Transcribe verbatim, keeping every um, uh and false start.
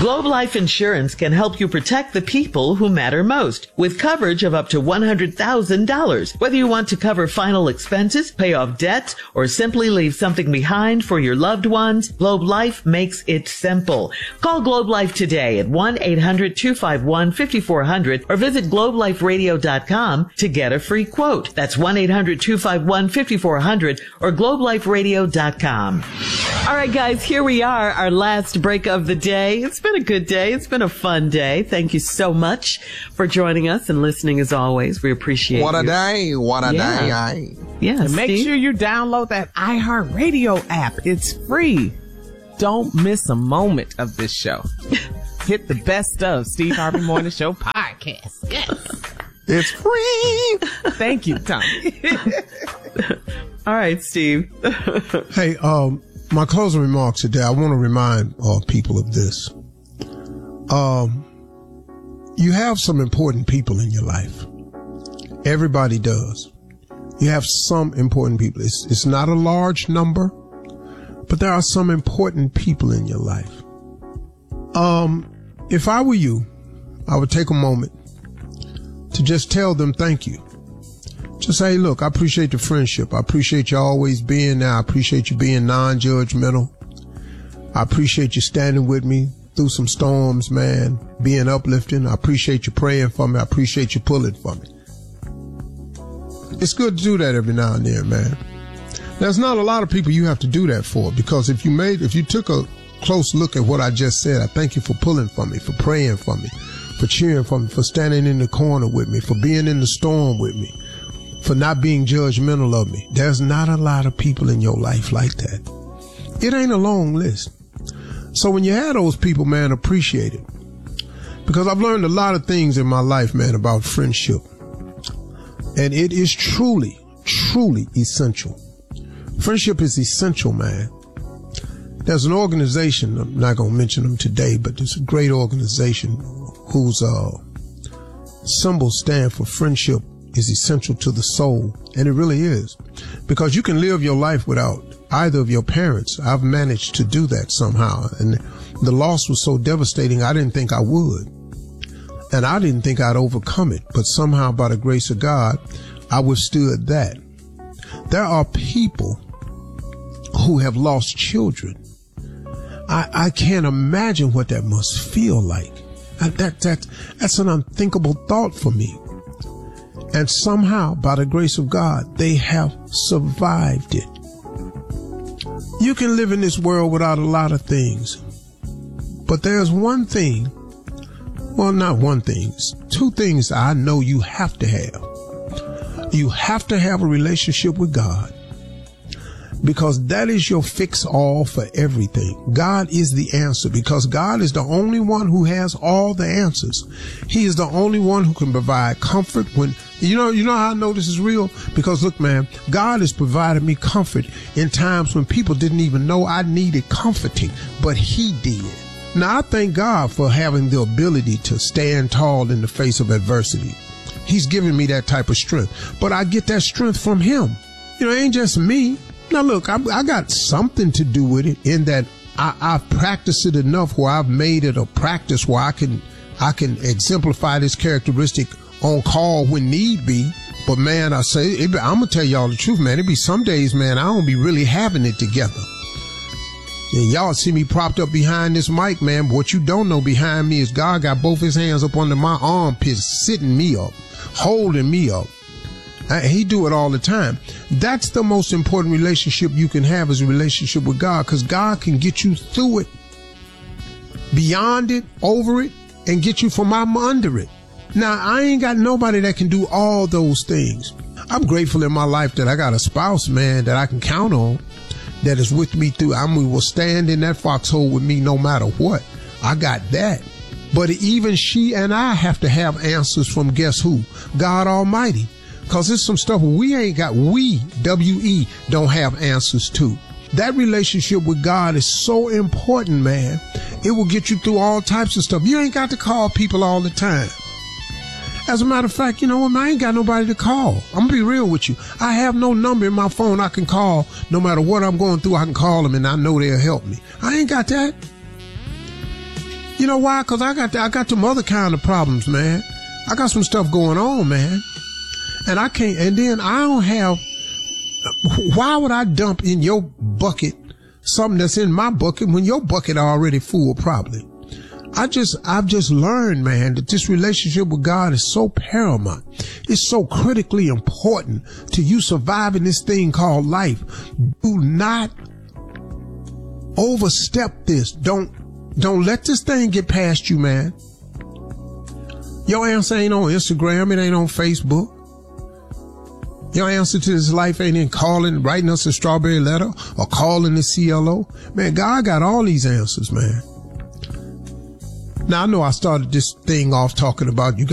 Globe Life Insurance can help you protect the people who matter most with coverage of up to one hundred thousand dollars. Whether you want to cover final expenses, pay off debts, or simply leave something behind for your loved ones, Globe Life makes it simple. Call Globe Life today at one eight hundred two five one five four zero zero or visit globe life radio dot com to get a free quote. That's one eight hundred two five one five four zero zero or globe life radio dot com. All right, guys, here we are, our last break of the day. It's been a good day. It's been a fun day. Thank you so much for joining us and listening as always. We appreciate what you. What a day. What a yeah. day. I... Yeah, and make Steve? sure you download that iHeartRadio app. It's free. Don't miss a moment of this show. Hit the best of Steve Harvey Morning Show podcast. Yes. It's free. Thank you, Tommy. All right, Steve. Hey, um, my closing remarks today, I want to remind uh, people of this. Um, you have some important people in your life. Everybody does. You have some important people. It's, it's not a large number, but there are some important people in your life. Um, if I were you, I would take a moment to just tell them thank you. Just say, look, I appreciate the friendship. I appreciate you always being there. I appreciate you being non-judgmental. I appreciate you standing with me through some storms, man, being uplifting. I appreciate you praying for me. I appreciate you pulling for me. It's good to do that every now and then, man. There's not a lot of people you have to do that for, because if you made, if you took a close look at what I just said, I thank you for pulling for me, for praying for me, for cheering for me, for standing in the corner with me, for being in the storm with me, for not being judgmental of me. There's not a lot of people in your life like that. It ain't a long list. So when you have those people, man, appreciate it. Because I've learned a lot of things in my life, man, about friendship. And it is truly, truly essential. Friendship is essential, man. There's an organization, I'm not going to mention them today, but it's a great organization whose uh, symbols stand for friendship is essential to the soul. And it really is. Because you can live your life without either of your parents. I've managed to do that somehow. And the loss was so devastating, I didn't think I would. And I didn't think I'd overcome it. But somehow, by the grace of God, I withstood that. There are people who have lost children. I, I can't imagine what that must feel like. That, that, that, that's an unthinkable thought for me. And somehow, by the grace of God, they have survived it. You can live in this world without a lot of things. But there's one thing, well, not one thing, it's two things I know you have to have. You have to have a relationship with God, because that is your fix-all for everything. God is the answer, because God is the only one who has all the answers. He is the only one who can provide comfort when, you know, you know how I know this is real? Because look, man, God has provided me comfort in times when people didn't even know I needed comforting, but He did. Now, I thank God for having the ability to stand tall in the face of adversity. He's given me that type of strength, but I get that strength from Him. You know, it ain't just me. Now, look, I, I got something to do with it in that I, I've practiced it enough where I've made it a practice where I can, I can exemplify this characteristic on call when need be. But man, I say, it, I'm gonna tell y'all the truth, man. It be some days, man, I don't be really having it together. And y'all see me propped up behind this mic, man. But what you don't know behind me is God got both His hands up under my armpits, sitting me up, holding me up. He do it all the time. That's the most important relationship you can have, is a relationship with God, because God can get you through it, beyond it, over it, and get you from under it. Now, I ain't got nobody that can do all those things. I'm grateful in my life that I got a spouse, man, that I can count on, that is with me through. I mean, will stand in that foxhole with me no matter what. I got that. But even she and I have to have answers from guess who? God Almighty. Because there's some stuff we ain't got, we, W E, don't have answers to. That relationship with God is so important, man. It will get you through all types of stuff. You ain't got to call people all the time. As a matter of fact, you know what, man, I ain't got nobody to call. I'm going to be real with you. I have no number in my phone I can call. No matter what I'm going through, I can call them and I know they'll help me. I ain't got that. You know why? Because I got I got some other kind of problems, man. I got some stuff going on, man. And I can't, and then I don't have, why would I dump in your bucket something that's in my bucket when your bucket already full, probably? I just, I've just learned, man, that this relationship with God is so paramount. It's so critically important to you surviving this thing called life. Do not overstep this. Don't, don't let this thing get past you, man. Your answer ain't on Instagram. It ain't on Facebook. Your answer to this life ain't in calling, writing us a strawberry letter or calling the C L O. Man, God got all these answers, man. Now, I know I started this thing off talking about you